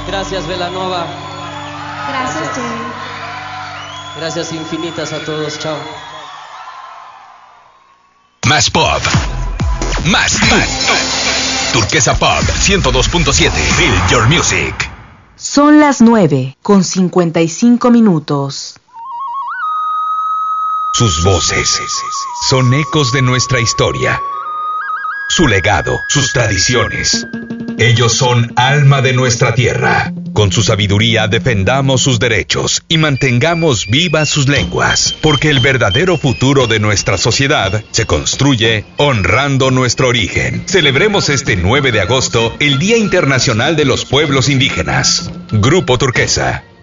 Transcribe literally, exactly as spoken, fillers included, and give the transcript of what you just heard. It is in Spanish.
Gracias, Belanova. Gracias, Jerry. Gracias infinitas a todos. Chao. Más pop. Más tú. Turquesa Pop ciento dos punto siete. Feel your music. Son las nueve con cincuenta y cinco minutos. Sus voces son ecos de nuestra historia. Su legado, sus tradiciones. Ellos son alma de nuestra tierra. Con su sabiduría defendamos sus derechos y mantengamos vivas sus lenguas, porque el verdadero futuro de nuestra sociedad se construye honrando nuestro origen. Celebremos este nueve de agosto el Día Internacional de los Pueblos Indígenas. Grupo Turquesa.